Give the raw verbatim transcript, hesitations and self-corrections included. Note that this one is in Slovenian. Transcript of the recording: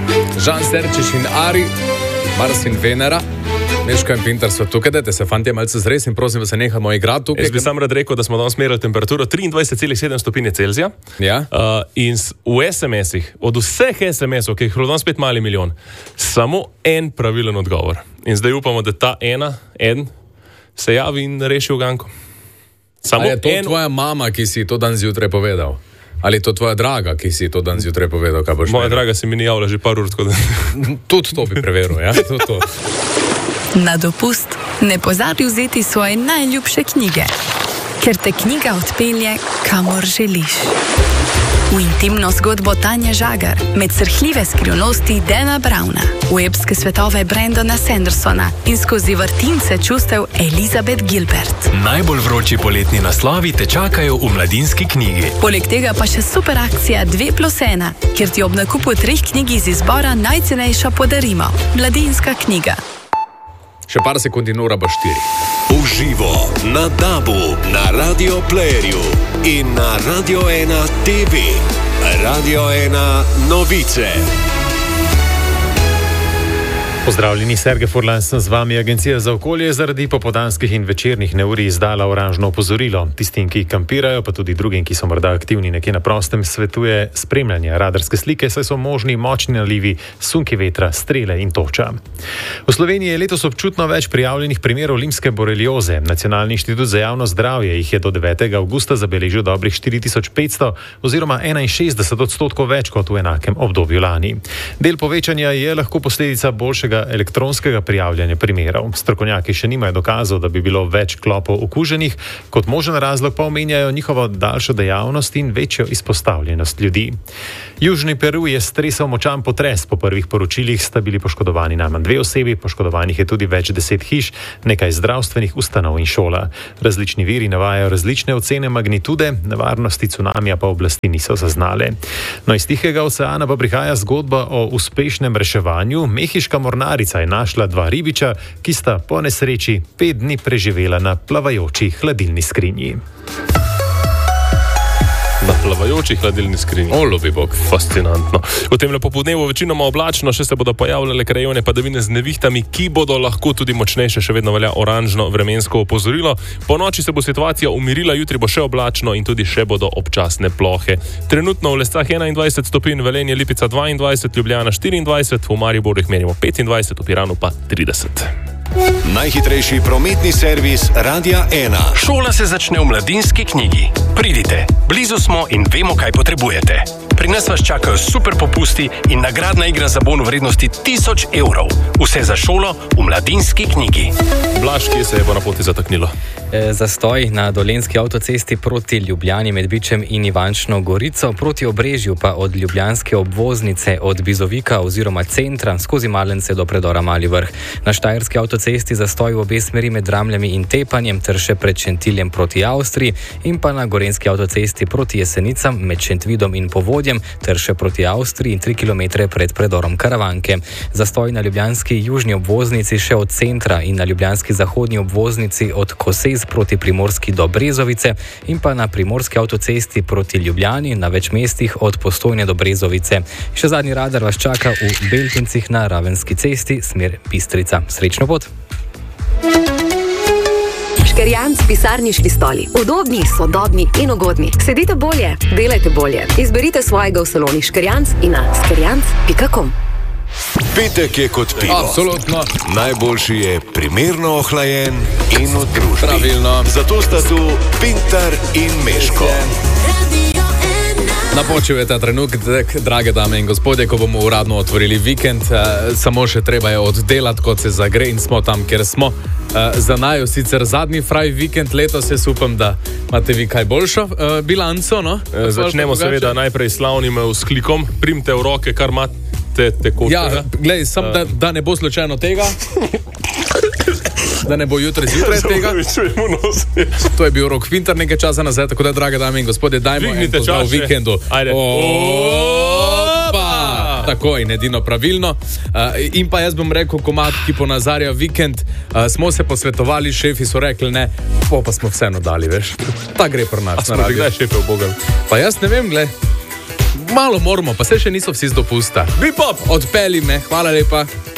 Žan Serčiš in Ari, Mars in Venera. Meško in Pintar so tukaj, dajte se, fantje, malce zres in prosim, da se nehamo igrati tukaj. Jaz bi sam rad rekel, da smo danes merili temperaturo triindvajset celih sedem stopinje Celzija. Ja. Uh, in v es em esih, od vseh es em esov, ki jih je danes spet mali milijon, samo en pravilen odgovor. In zdaj upamo, da ta ena, en, se javi in reši uganko. Samo A je to en... tvoja mama, ki si to dan zjutraj povedal? Ali je to tvoja draga, ki si to dan zjutraj povedal? Kaj boš Moja meril? draga se mi ni javila že par ur, tako da... Tudi to bi preveril, ja? Tudi to. Na dopust ne pozabi vzeti svoje najljubše knjige, ker te knjiga odpelje, kamor želiš. V intimno zgodbo Tanje Žagar, med srhljive skrivnosti Dana Browna, v epske svetove Brendana Sandersona in skozi vrtince čustev Elizabeth Gilbert. Najbolj vroči poletni naslovi te čakajo v Mladinski knjigi. Poleg tega pa še super akcija dve plus ena, kjer ti ob nakupu treh knjig iz izbora najcenejša podarimo. Mladinska knjiga. Še par sekund in ura bo štiri. Uživo na Dabu, na Radio Playerju in na Radio ena te ve. Radio ena novice. Pozdravljeni, Sergej Furlan sem z vami. Agencija za okolje zaradi popoldanskih in večernih neurij izdala oranžno opozorilo. Tistim, ki kampirajo, pa tudi drugim, ki so morda aktivni nekje na prostem, svetuje spremljanje radarske slike, saj so možni močni nalivi, sunki vetra, strele in toča. V Sloveniji je letos občutno več prijavljenih primerov limske borelioze. Nacionalni inštitut za javno zdravje jih je do devetega avgusta zabeležil dobrih štiri tisoč petsto oziroma enainšestdeset odstotkov več kot v enakem obdobju lani. Del povečanja je lahko posledica boljšega elektronskega prijavljanja primerov. Strokovnjaki še nimajo dokazov, da bi bilo več klopov okuženih, kot možen razlog pa omenjajo njihovo daljšo dejavnost in večjo izpostavljenost ljudi. Južni Peru je stresel močan potres. Po prvih poročilih sta bili poškodovani najmanj dve osebi, poškodovanih je tudi več deset hiš, nekaj zdravstvenih ustanov in šola. Različni viri navajajo različne ocene magnitude, nevarnosti cunamija pa oblasti niso zaznale. No, iz Tihega oceana pa prihaja zgodba o uspešnem reševanju. Mehiška mornarica je našla dva ribiča, ki sta po nesreči pet dni preživela na plavajoči hladilni skrinji. Na plavajoči hladilni skrinji. O, ljubi bog. Fascinantno. V tem lepo podnevu večinoma oblačno, še se bodo pojavljale krajevne padavine z nevihtami, ki bodo lahko tudi močnejše, še vedno velja oranžno vremensko opozorilo. Po noči se bo situacija umirila, jutri bo še oblačno in tudi še bodo občasne plohe. Trenutno v Lescah enaindvajset stopinj, Velenje, Lipica dvaindvajset, Ljubljana štiriindvajset, v Mariboru jih merimo petindvajset, v Piranu pa trideset. Najhitrejši prometni servis Radia ena. Šola se začne v Mladinski knjigi. Pridite, blizu smo in vemo, kaj potrebujete. Pri nas vas čakajo super popusti in nagradna igra za bon v vrednosti tisoč evrov. Vse za šolo v Mladinski knjigi. Blaž, kje se je bo na poti zataknilo? E, zastoj na Dolenjski avtocesti proti Ljubljani med Bičem in Ivančno Gorico, proti Obrežju pa od ljubljanske obvoznice od Bizovika oziroma centra skozi Malence do predora Mali Vrh. Na Štajerski avtocesti zastoj v obe smeri med Dramljami in Tepanjem ter še pred Šentiljem proti Avstriji in pa na Gorenjski avtocesti proti Jesenicam med Šentvidom in Povodjem ter še proti Avstriji in tri kilometre pred predorom Karavanke. Zastoj na ljubljanski južni obvoznici še od centra in na ljubljanski zahodni obvoznici od Kosez proti Primorski do Brezovice in pa na Primorski avtocesti proti Ljubljani na več mestih od Postojne do Brezovice. Še zadnji radar vas čaka v Beltincih na Ravenski cesti, smer Bistrica. Srečno pot! Škerjanc pisarniški stoli. Udobni, sodobni in ugodni. Sedite bolje, delajte bolje. Izberite svojega v saloni Škerjanc in na škerjanc pika com. Petek je kot pivo. Absolutno. Najboljši je primerno ohlajen in v družbi. Pravilno. Zato sta tu Pintar in Meško. Napočil je ta trenutek, drage dame in gospodje, ko bomo uradno otvorili vikend. Uh, samo še treba je oddelati, kot se zagre in smo tam, kjer smo. Uh, za naju sicer zadnji fraj vikend letos, jaz upam, da imate vi kaj boljšo uh, bilanco, no? E, začnemo seveda najprej slavnim vzklikom. Primte v roke, kar imate tekočega. Ja, glej, sam uh. da, da ne bo slučajno tega. Da ne bo jutri zjutraj tega. To je bil Rok Pintar nekaj časa nazaj, tako da, drage dame in gospodje, dajmo en pozdrav v vikendu. Ajde. Opa! Tako in edino pravilno. Uh, in pa jaz bom rekel komad, ki ponazarja vikend. Uh, smo se posvetovali, šefi so rekli ne, po pa smo vseeno dali, veš. Ta gre pri nas. A smo ti kdaj šefe obogali? Pa jaz ne vem, gled. malo moramo, pa se še niso vsi z dopusta. Bipop, odpeli me, hvala lepa.